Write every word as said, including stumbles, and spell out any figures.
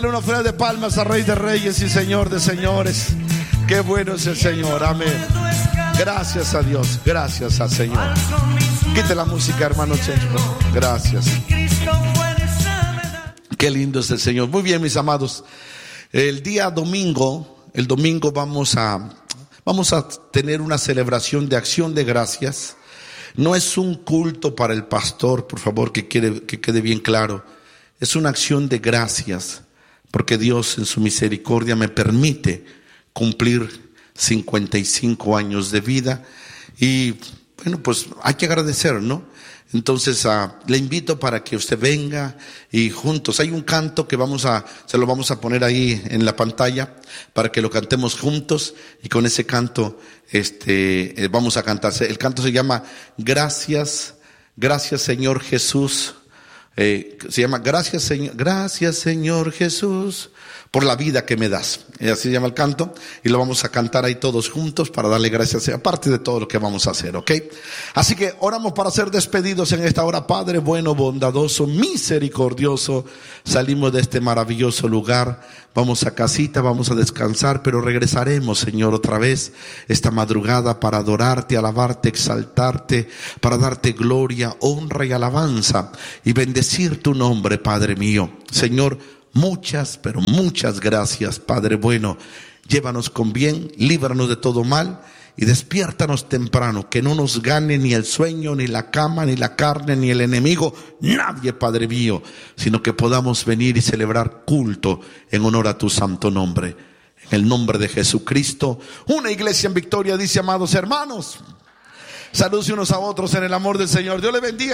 Una ofrenda de palmas al Rey de Reyes y Señor de Señores. Qué bueno es el Señor, amén. Gracias a Dios, gracias al Señor. Quite la música, hermano Checho. Gracias. Qué lindo es el Señor. Muy bien, mis amados. El día domingo, el domingo vamos a, vamos a tener una celebración de acción de gracias. No es un culto para el pastor, por favor, que quede, que quede bien claro. Es una acción de gracias. Porque Dios en su misericordia me permite cumplir cincuenta y cinco años de vida. Y bueno, pues hay que agradecer, ¿no? Entonces uh, le invito para que usted venga y juntos. Hay un canto que vamos a, se lo vamos a poner ahí en la pantalla para que lo cantemos juntos. Y con ese canto este, eh, vamos a cantar. El canto se llama Gracias, gracias Señor Jesús. Eh, se llama Gracias Señor, gracias Señor Jesús por la vida que me das. Y así se llama el canto y lo vamos a cantar ahí todos juntos para darle gracias, aparte de todo lo que vamos a hacer, ¿ok? Así que oramos para ser despedidos en esta hora. Padre bueno, bondadoso, misericordioso, salimos de este maravilloso lugar, vamos a casita, vamos a descansar, pero regresaremos, Señor, otra vez esta madrugada para adorarte, alabarte, exaltarte, para darte gloria, honra y alabanza y bendecir tu nombre, Padre mío. Señor, muchas, pero muchas gracias, Padre bueno. Llévanos con bien, líbranos de todo mal y despiértanos temprano, que no nos gane ni el sueño, ni la cama, ni la carne, ni el enemigo, nadie, Padre mío, sino que podamos venir y celebrar culto en honor a tu santo nombre. En el nombre de Jesucristo, una iglesia en victoria dice, amados hermanos, salúdense unos a otros en el amor del Señor. Dios les bendiga.